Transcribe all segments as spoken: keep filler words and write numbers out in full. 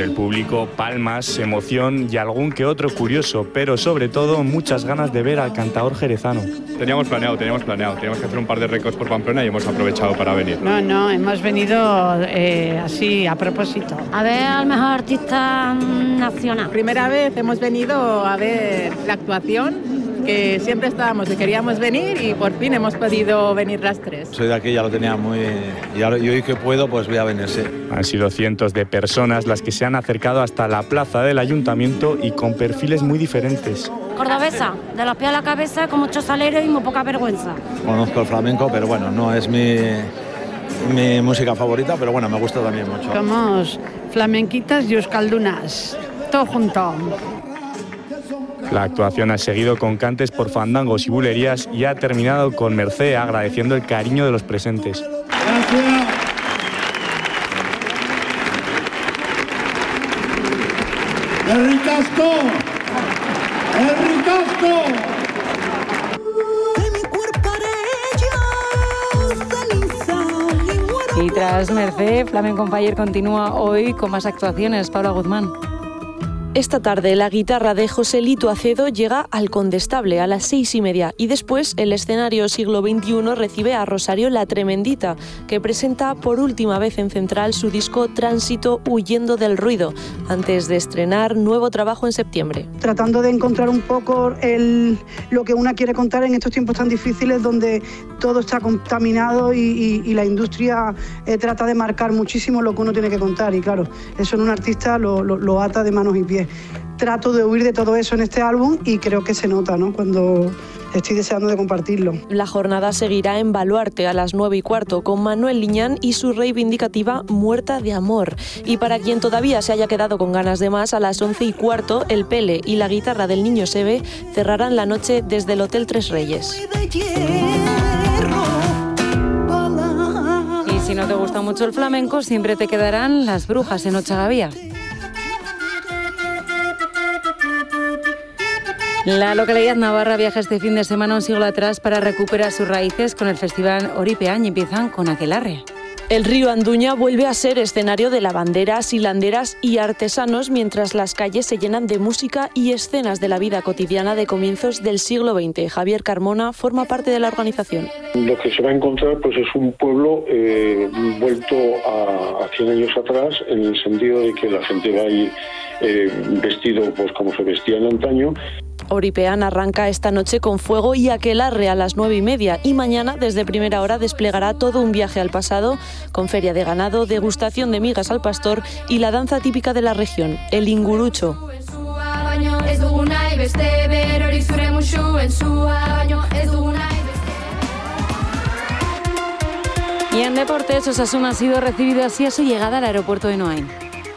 el público palmas, emoción y algún que otro curioso, pero sobre todo muchas ganas de ver al cantador jerezano. Teníamos planeado, teníamos planeado, teníamos que hacer un par de récords por Pamplona y hemos aprovechado para venir. No, no, hemos venido eh, así, a propósito. A ver al mejor artista nacional. Primera vez hemos venido a ver la actuación, que siempre estábamos y queríamos venir y por fin hemos podido venir las tres. Soy de aquí, ya lo tenía muy... Y ahora, y hoy que puedo, pues voy a venir, sí. Han sido cientos de personas las que se han acercado hasta la plaza del ayuntamiento y con perfiles muy diferentes. Cordobesa, de los pies a la cabeza, con mucho salero y muy poca vergüenza. Conozco el flamenco, pero bueno, no es mi, mi música favorita, pero bueno, me gusta también mucho. Somos flamenquitas y euskaldunas, todo junto. La actuación ha seguido con cantes por fandangos y bulerías y ha terminado con Mercé agradeciendo el cariño de los presentes. Gracias. ¡El ricasco! ¡El ricasco! Y tras Mercé, Flamenco Fire continúa hoy con más actuaciones. Paula Guzmán. Esta tarde la guitarra de José Lito Acedo llega al Condestable a las seis y media y después el escenario siglo veintiuno recibe a Rosario La Tremendita, que presenta por última vez en Central su disco Tránsito Huyendo del Ruido, antes de estrenar nuevo trabajo en septiembre. Tratando de encontrar un poco el, lo que una quiere contar en estos tiempos tan difíciles donde todo está contaminado y, y, y la industria eh, trata de marcar muchísimo lo que uno tiene que contar y claro, eso en un artista lo, lo, lo ata de manos y pies. Trato de huir de todo eso en este álbum y creo que se nota, ¿no?, cuando estoy deseando de compartirlo. La jornada seguirá en Baluarte a las nueve y cuarto con Manuel Liñán y su reivindicativa Muerta de Amor. Y para quien todavía se haya quedado con ganas de más, a las once y cuarto el Pele y la guitarra del Niño Sebe cerrarán la noche desde el Hotel Tres Reyes. Y si no te gusta mucho el flamenco, siempre te quedarán Las Brujas en Ochagavía. La localidad navarra viaja este fin de semana un siglo atrás para recuperar sus raíces con el festival Oripean y empiezan con Aquelarre. El río Anduña vuelve a ser escenario de lavanderas, hilanderas y artesanos mientras las calles se llenan de música y escenas de la vida cotidiana de comienzos del siglo veinte. Javier Carmona forma parte de la organización. Lo que se va a encontrar pues es un pueblo eh, vuelto a, a cien años atrás, en el sentido de que la gente va a ir eh, vestido pues como se vestía en antaño. Oripean arranca esta noche con fuego y aquelarre a las nueve y media y mañana desde primera hora desplegará todo un viaje al pasado con feria de ganado, degustación de migas al pastor y la danza típica de la región, el ingurucho. Y en deportes, Osasuna ha sido recibido así a su llegada al aeropuerto de Noain.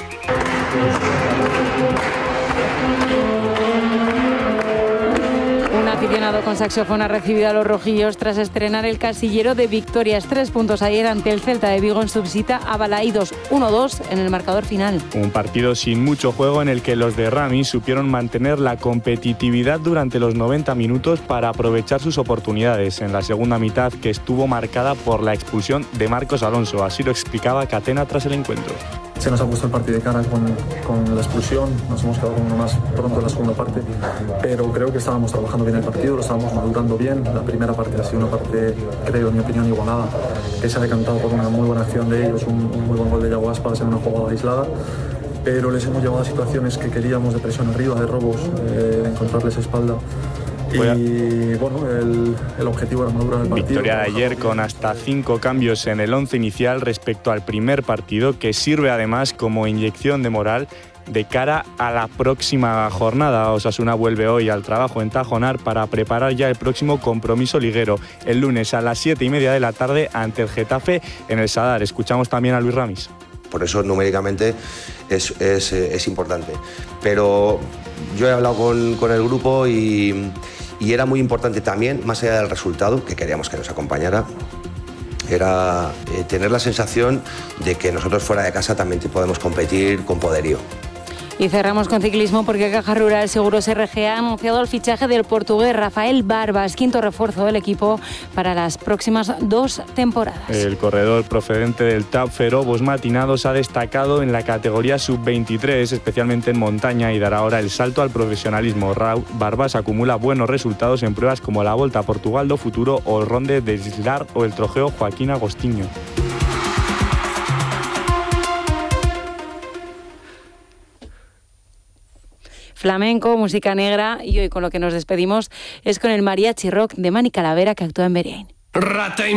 Un aficionado con saxofón ha recibido a los rojillos tras estrenar el casillero de victorias. Tres puntos ayer ante el Celta de Vigo en su visita a Balaídos, uno dos en el marcador final. Un partido sin mucho juego en el que los de Ramis supieron mantener la competitividad durante los noventa minutos para aprovechar sus oportunidades en la segunda mitad, que estuvo marcada por la expulsión de Marcos Alonso. Así lo explicaba Catena tras el encuentro. Se nos ha puesto el partido de cara con, con la expulsión, nos hemos quedado con uno más pronto en la segunda parte, pero creo que estábamos trabajando bien el partido, lo estábamos madurando bien. La primera parte ha sido una parte, creo, en mi opinión, igualada, que se ha decantado por una muy buena acción de ellos, un, un muy buen gol de Yago Aspas en una jugada aislada, pero les hemos llevado a situaciones que queríamos de presión arriba, de robos, eh, de encontrarles espalda. Y bueno, el, el objetivo era madurar el partido. Victoria de ayer con hasta cinco cambios en el once inicial respecto al primer partido, que sirve además como inyección de moral de cara a la próxima jornada. Osasuna vuelve hoy al trabajo en Tajonar para preparar ya el próximo compromiso liguero, el lunes a las siete y media de la tarde ante el Getafe en el Sadar. Escuchamos también a Luis Ramis. Por eso numéricamente es, es, es importante. Pero yo he hablado con, con el grupo y, y era muy importante también, más allá del resultado, que queríamos que nos acompañara, era eh, tener la sensación de que nosotros fuera de casa también podemos competir con poderío. Y cerramos con ciclismo porque Caja Rural Seguros R G ha anunciado el fichaje del portugués Rafael Barbas, quinto refuerzo del equipo para las próximas dos temporadas. El corredor procedente del T A P Ferobos Matinados ha destacado en la categoría sub veintitrés, especialmente en montaña, y dará ahora el salto al profesionalismo. Barbas acumula buenos resultados en pruebas como la Volta a Portugal do Futuro o el Ronde de Islar o el Trofeo Joaquín Agostinho. Flamenco, música negra, y hoy con lo que nos despedimos es con el mariachi rock de Mani Calavera, que actúa en Beriain.